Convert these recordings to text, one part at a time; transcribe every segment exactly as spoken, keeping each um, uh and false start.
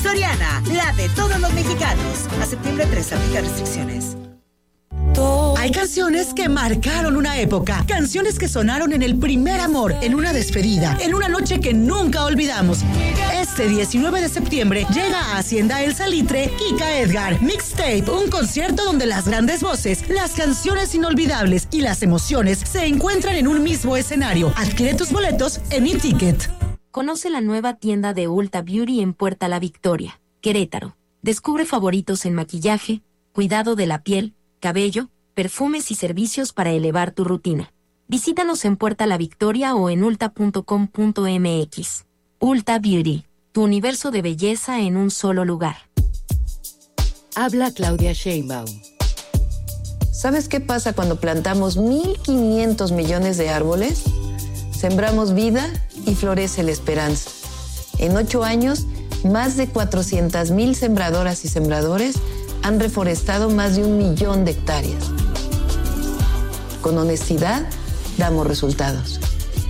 Soriana, la de todos los mexicanos. A septiembre tres, aplica restricciones. Hay canciones que marcaron una época, canciones que sonaron en el primer amor, en una despedida, en una noche que nunca olvidamos. Este diecinueve de septiembre llega a Hacienda El Salitre Kika Edgar Mixtape, un concierto donde las grandes voces, las canciones inolvidables y las emociones se encuentran en un mismo escenario. Adquiere tus boletos en eTicket. Conoce la nueva tienda de Ulta Beauty en Puerta La Victoria, Querétaro. Descubre favoritos en maquillaje, cuidado de la piel, cabello, perfumes y servicios para elevar tu rutina. Visítanos en Puerta La Victoria o en ulta punto com punto m x. Ulta Beauty, tu universo de belleza en un solo lugar. Habla Claudia Sheinbaum. ¿Sabes qué pasa cuando plantamos mil quinientos millones de árboles? Sembramos vida y florece la esperanza. En ocho años, más de cuatrocientas mil sembradoras y sembradores han reforestado más de un millón de hectáreas. Con honestidad, damos resultados.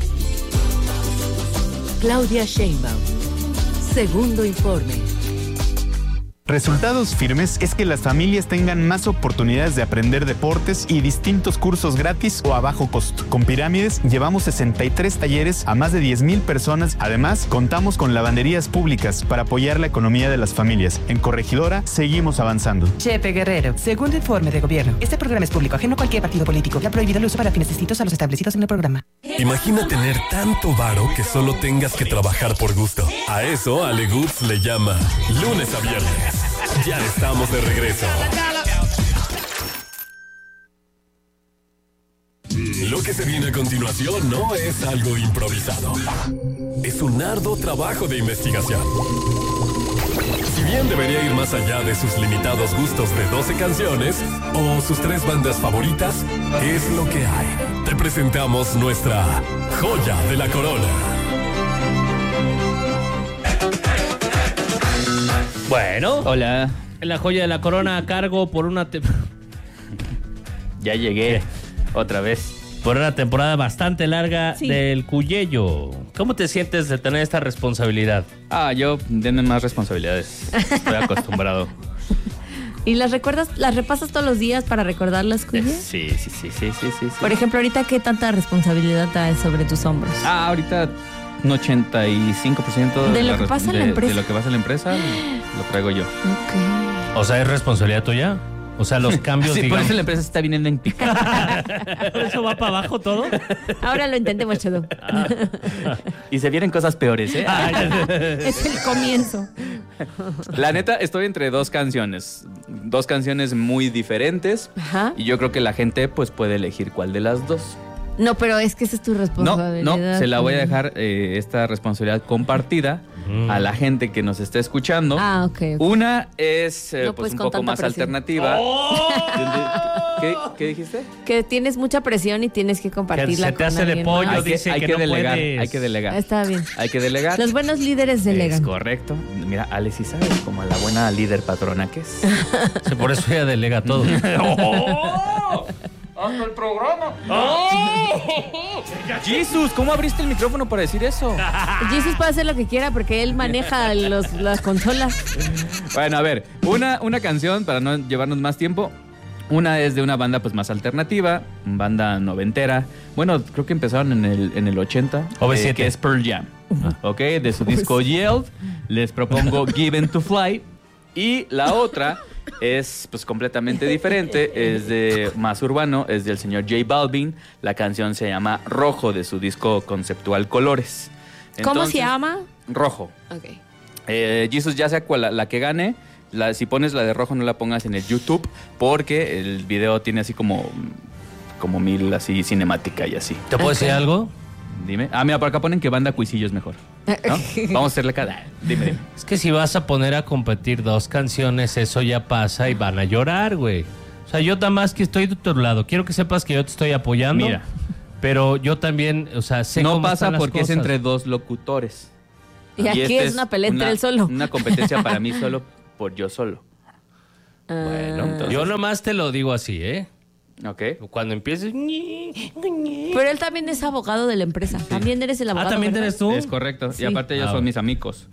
Claudia Sheinbaum. Segundo informe. Resultados firmes es que las familias tengan más oportunidades de aprender deportes y distintos cursos gratis o a bajo costo. Con Pirámides llevamos sesenta y tres talleres a más de diez mil personas. Además, contamos con lavanderías públicas para apoyar la economía de las familias. En Corregidora seguimos avanzando. Chepe Guerrero, segundo informe de gobierno. Este programa es público, ajeno a cualquier partido político. Ha prohibido el uso para fines distintos a los establecidos en el programa. Imagina tener tanto varo que solo tengas que trabajar por gusto. A eso Ale Goods le llama lunes a viernes. Ya estamos de regreso. Lo que se viene a continuación no es algo improvisado. Es un arduo trabajo de investigación. Si bien debería ir más allá de sus limitados gustos de doce canciones o sus tres bandas favoritas, es lo que hay. Te presentamos nuestra joya de la corona. Bueno, hola. La joya de la corona a cargo por una... Te... Ya llegué. Otra vez. Por una temporada bastante larga sí. del Cuyello. ¿Cómo te sientes de tener esta responsabilidad? Ah, yo denme más responsabilidades. Estoy acostumbrado. ¿Y las recuerdas, las repasas todos los días para recordarlas, Cuyello? Sí, sí, sí, sí, sí, sí. Por ejemplo, ahorita, ¿qué tanta responsabilidad hay sobre tus hombros? Ah, ahorita un ochenta y cinco por ciento de, de lo que pasa en la empresa. De lo que pasa en la empresa lo traigo yo. Ok. O sea, ¿es responsabilidad tuya? O sea, los cambios, sí, digamos... por eso la empresa está viniendo en picada. ¿Por eso va para abajo todo? Ahora lo intentemos, Chedo. Ah. Y se vienen cosas peores, ¿eh? Es el comienzo. La neta, estoy entre dos canciones. Dos canciones muy diferentes. Ajá. Y yo creo que la gente pues puede elegir cuál de las dos. No, pero es que esa es tu responsabilidad. No, no, se la voy a dejar eh, esta responsabilidad compartida mm. a la gente que nos está escuchando. Ah, ok. okay. Una es eh, no, pues, pues, un poco más presión. alternativa. ¡Oh! ¿Qué, ¿Qué dijiste? Que tienes mucha presión y tienes que compartirla que se te con hace de pollo, hay que, dice hay que, que no delegar, puedes. hay que delegar. Está bien. Hay que delegar. Los buenos líderes delegan. Es correcto. Mira, Ale sí sabe, como la buena líder patrona que es. Sí, por eso ella delega todo. ¡Oh! ¡Hasta el programa! ¡Oh! Jesus, ¿cómo abriste el micrófono para decir eso? Jesus puede hacer lo que quiera porque él maneja los, las consolas. Bueno, a ver, una, una canción para no llevarnos más tiempo. Una es de una banda pues más alternativa, banda noventera. Bueno, creo que empezaron en el, en el ochenta. O V siete. Eh, que es Pearl Jam. Uh-huh. Ok, de su disco Yelled. Les propongo Given to Fly. Y la otra es pues completamente diferente, es de más urbano, es del señor J Balvin. La canción se llama Rojo, de su disco conceptual Colores. Entonces, ¿cómo se llama? Rojo. Ok. Eh, Jesus, ya sea cual, la, la que gane, la, si pones la de rojo no la pongas en el YouTube, porque el video tiene así como, como mil así cinemática y así. ¿Te puedo okay. decir algo? Dime. Ah, mira, por acá ponen que banda Cuisillo es mejor, ¿no? Vamos a hacerle cada... Dime, dime. Es que si vas a poner a competir dos canciones, eso ya pasa y van a llorar, güey. O sea, yo nada más que estoy de tu lado. Quiero que sepas que yo te estoy apoyando. Mira. Pero yo también, o sea, sé no cómo pasa están las porque cosas. Es entre dos locutores. Y, y aquí es una pelea entre él solo. Una competencia para mí solo por yo solo. Ah. Bueno, entonces... Yo nomás te lo digo así, ¿eh? Ok. Cuando empieces... Pero él también es abogado de la empresa. Sí. También eres el abogado. Ah, ¿también ¿verdad? eres tú? Es correcto. Sí. Y aparte ellos ah, son mis amigos.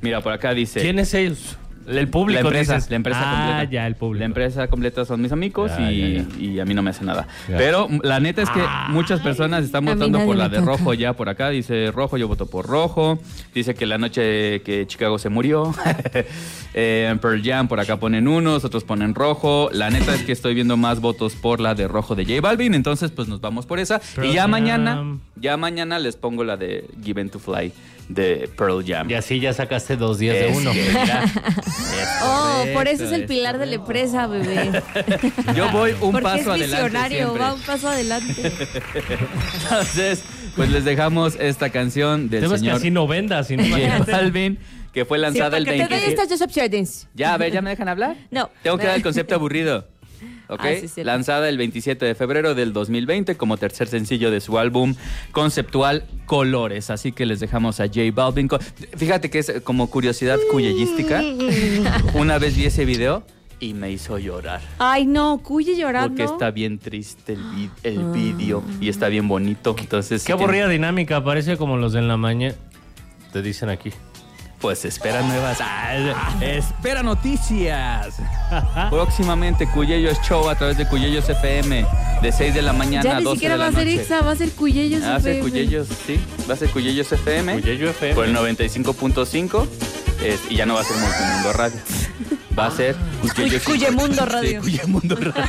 Mira, por acá dice... ¿Quiénes ellos? El público, La empresa, dices. la empresa ah, completa. ya, el público. La empresa completa son mis amigos Ya, y, ya, ya. y a mí no me hace nada. Ya. Pero la neta es que muchas personas están A mí votando nadie por la me de toca. rojo ya por acá. Dice rojo, yo voto por rojo. Dice que la noche que Chicago se murió. eh, Pearl Jam por acá ponen unos, otros ponen rojo. La neta es que estoy viendo más votos por la de rojo de J Balvin. Entonces pues nos vamos por esa. Pearl y ya Jam. mañana, ya mañana les pongo la de Given to Fly de Pearl Jam. Y así ya sacaste dos días de Es uno. que, mira, es Oh, por eso correcto, es el pilar de la empresa, bebé. Yo voy un Porque paso es adelante visionario, siempre. va un paso adelante. Entonces, pues les dejamos esta canción del Temas que señor así no vendas, sino J Balvin, que fue Sí, lanzada para el que te doy veinte. estas dos opciones. Ya, a ver, ¿ya me dejan hablar? No. Tengo que dar el concepto aburrido. ¿Ok? Ah, sí, sí. Lanzada el veintisiete de febrero del dos mil veinte como tercer sencillo de su álbum conceptual Colores. Así que les dejamos a J Balvin. con- Fíjate que es como curiosidad cuyellística. Una vez vi ese video y me hizo llorar. Ay, no, Cuye llorando. Porque está bien triste el, vi- el vídeo y está bien bonito. Entonces, Qué si aburrida dinámica, parece como los de en la mañana. Te dicen aquí. Pues espera nuevas. Ah, espera noticias. Próximamente Cuyellos Show a través de Cuyellos F M de seis de la mañana Ya a ni doce siquiera de la va a ser noche. Ixa, va a ser Cuyellos. Va a ser F M. Cuyellos, sí. Va a ser Cuyellos F M. Cuyello F M. Por el noventa y cinco punto cinco. Es- y ya no va a ser Multimundo Radio. Va a ser Cuyellos. Cuyemundo Radio. Sí, Cuyemundo Radio.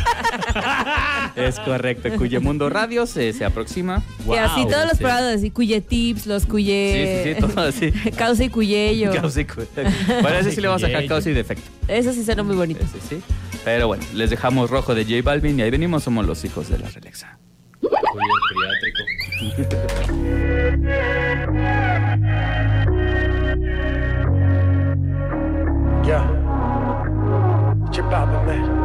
Es correcto. Cuyemundo Radio se, se aproxima. Y así todos los Sí. programas, así, Cuye Tips, los Cuye... Sí, sí, sí, todo así. Causa y Cuyello. Causa y cu- Bueno, ese sí le vamos a sacar causa y defecto. Eso sí suena muy bonito. Ese sí. Pero bueno, les dejamos rojo de J Balvin y ahí venimos, somos los hijos de la Relaxa. Yeah. Chip out, man.